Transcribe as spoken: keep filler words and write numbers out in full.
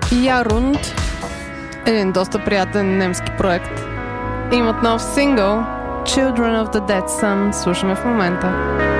Ярунд, един доста приятен немски проект, имат нов сингъл Children of the Dead Sun. Слушаме в момента.